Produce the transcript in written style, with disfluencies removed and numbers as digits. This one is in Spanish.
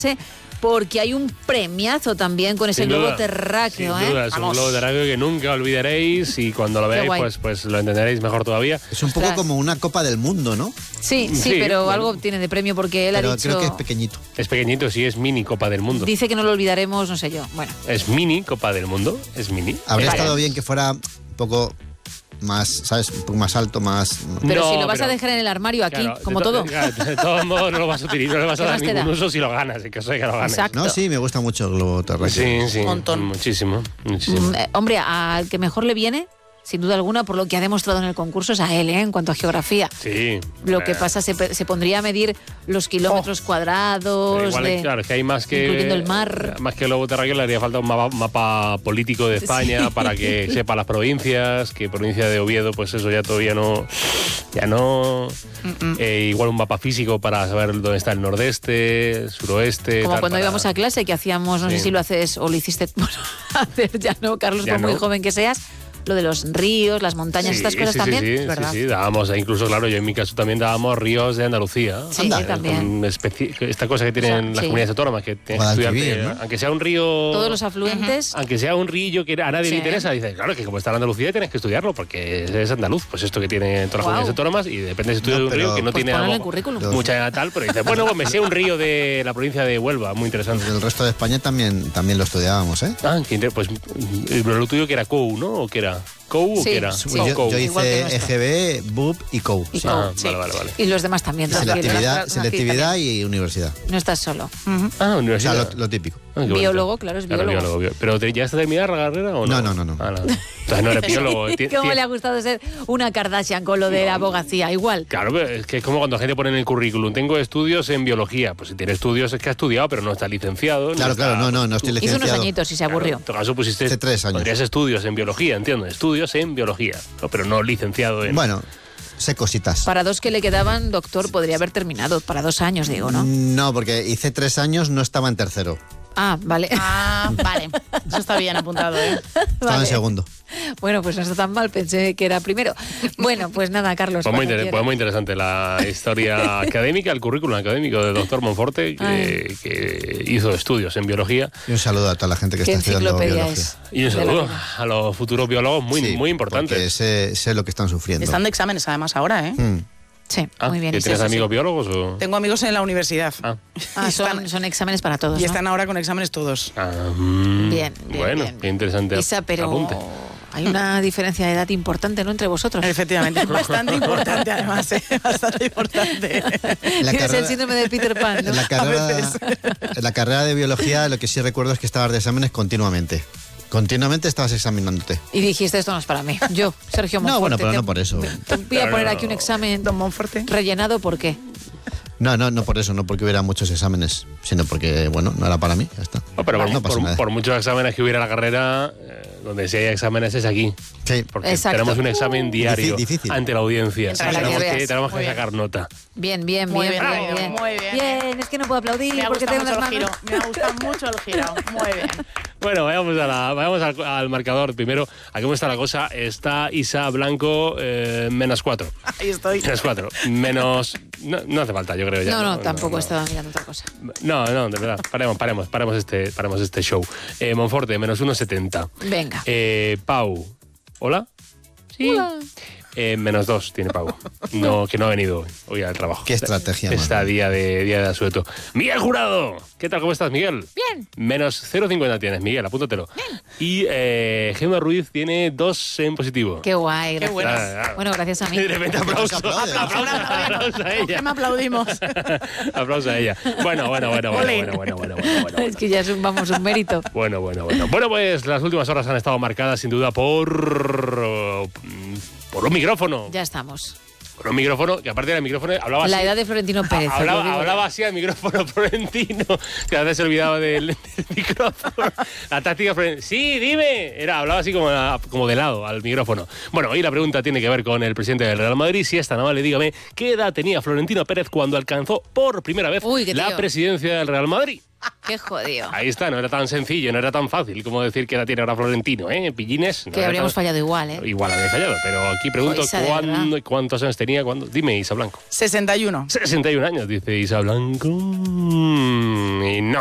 porque hay un premiazo también con ese globo terráqueo. Sin duda, es un globo terráqueo que nunca olvidaréis y cuando lo veáis pues lo entenderéis mejor todavía. Es un poco como una Copa del Mundo, ¿no? Sí, pero bueno, algo tiene de premio porque él ha dicho... Pero creo que es pequeñito. Es pequeñito, sí, es mini Copa del Mundo. Dice que no lo olvidaremos, no sé yo. Bueno. Es mini Copa del Mundo, es mini. Habría estado bien que fuera un poco... más, ¿sabes? Un poco más alto, más... Pero si lo vas a dejar en el armario aquí, como todo. De todos modos no lo vas a utilizar, no le vas a dar ningún uso si lo ganas, en caso de que lo ganes. Exacto. No, sí, me gusta mucho el globo terráqueo. Sí, un montón. Muchísimo. Hombre, al que mejor le viene, sin duda alguna, por lo que ha demostrado en el concurso, es a él, en cuanto a geografía. Sí. Lo que pasa, se pondría a medir los kilómetros cuadrados. Igual, claro, es que hay más que... Incluyendo el mar. Más que el globo terráqueo le haría falta un mapa político de España para que sepa las provincias, que provincia de Oviedo, pues eso ya todavía no... igual un mapa físico para saber dónde está el nordeste, el suroeste... Como cuando íbamos a clase, que hacíamos, no sé si lo haces o lo hiciste... Bueno, hacer ya no, Carlos, por muy joven que seas... Lo de los ríos, las montañas, estas cosas también, ¿verdad? Sí, dábamos, incluso, claro, yo en mi caso también dábamos ríos de Andalucía. Sí, también. Esta cosa que tienen las comunidades autónomas, que tienes que estudiar, ¿no? Aunque sea un río... Todos los afluentes. Aunque sea un río que a nadie le interesa, dices, claro, que como está en Andalucía tienes que estudiarlo, porque es andaluz, pues esto que tiene todas las comunidades autónomas, y depende si estudias de un río que no tiene mucha tal, pero dices, bueno, pues me sé un río de la provincia de Huelva, muy interesante. El resto de España también lo estudiábamos, ¿eh? Pues lo tuyo que era COU, ¿no? ¿O qué era? ¿COU o qué era? Yo hice EGB, BUP y COU. Vale. Y los demás también. Selectividad y universidad. No estás solo. Universidad. O sea, lo típico. Biólogo, claro, es biólogo. ¿Pero ya está terminada la carrera o no? No. Entonces no eres biólogo. ¿Cómo le ha gustado ser una Kardashian con lo de la abogacía? Igual. Claro, es que es como cuando la gente pone en el currículum, tengo estudios en biología. Pues si tiene estudios es que ha estudiado, pero no está licenciado. Claro, no estoy licenciado. Hizo unos añitos y se aburrió. En tu caso pusiste... Hace 3 años. Podrías estudios en biología, entiendo. Estudios en biología, pero no licenciado en... Bueno... sé cositas. Para 2 que le quedaban, doctor, podría haber terminado. Para 2 años, digo, ¿no? No, porque hice 3 años, no estaba en tercero. Ah, vale. Vale. Eso está bien apuntado, ¿eh? Estaba en segundo. Bueno, pues no está tan mal, pensé que era primero. Bueno, pues nada, Carlos. Pues muy interesante la historia académica, el currículum académico del doctor Monforte, que hizo estudios en biología. Y un saludo a toda la gente que está estudiando biología. Y un saludo a los futuros biólogos muy importantes. Porque sé lo que están sufriendo. Están de exámenes además ahora, ¿eh? Sí, muy bien. ¿Tienes amigos biólogos o...? Tengo amigos en la universidad. Son exámenes para todos, y están ahora con exámenes todos. Bien. Bueno, qué interesante. Isa, pero apunte. Hay una diferencia de edad importante, ¿no?, entre vosotros. Efectivamente, bastante importante además, bastante importante. Tienes el síndrome de Peter Pan, ¿no? En la carrera de biología lo que sí recuerdo es que estabas de exámenes continuamente. Continuamente estabas examinándote. Y dijiste, esto no es para mí. Yo, Sergio Monforte. No, bueno, pero no por eso. Te voy a poner aquí un examen, don Monforte, rellenado, ¿por qué? No por eso, no porque hubiera muchos exámenes, sino porque, bueno, no era para mí, ya está. No, pero por muchos exámenes que hubiera la carrera, donde si hay exámenes es aquí. Sí. Porque tenemos un examen diario difícil. ante la audiencia. Tenemos que sacar nota. Bien. Muy bien. Bien, es que no puedo aplaudir porque tengo unas manos. Me gusta mucho el giro. Muy bien. Bueno, vayamos al marcador. Primero, ¿a cómo está la cosa? Está Isa Blanco, -4. Ahí estoy. -4. No hace falta, yo creo ya. No, tampoco estaba mirando otra cosa. No, de verdad. Paremos este show. Monforte, -1,70. Venga. Pau. ¿Hola? Sí. Hola. -2 tiene Pau. Que no ha venido hoy al trabajo. Qué estrategia. Está día de asueto. Miguel Jurado. ¿Qué tal? ¿Cómo estás, Miguel? Bien. -0,50 tienes, Miguel, apúntatelo. Bien. Y Gemma Ruiz tiene 2 en positivo. Qué guay. Qué bueno. Bueno, gracias a mí. De repente aplauso a ella. ¿Qué me aplaudimos? Aplauso a ella. Bueno. Es que ya es un mérito. Bueno, pues las últimas horas han estado marcadas sin duda por un micrófono. Ya estamos. Por un micrófono, que aparte del micrófono hablaba así. La edad de Florentino Pérez. Hablaba así al micrófono Florentino, que a veces se olvidaba del micrófono. La táctica Florentino. Sí, dime. Hablaba así como de lado al micrófono. Bueno, hoy la pregunta tiene que ver con el presidente del Real Madrid. Si es tan amable, dígame, ¿qué edad tenía Florentino Pérez cuando alcanzó por primera vez la presidencia del Real Madrid? Qué jodido. Ahí está, no era tan sencillo, no era tan fácil como decir que la tiene ahora Florentino, ¿eh? Pillines. No que habríamos fallado igual, ¿eh? Igual habría fallado, pero aquí pregunto cuántos años tenía cuando. Dime, Isa Blanco. 61. 61 años, dice Isa Blanco. Y no.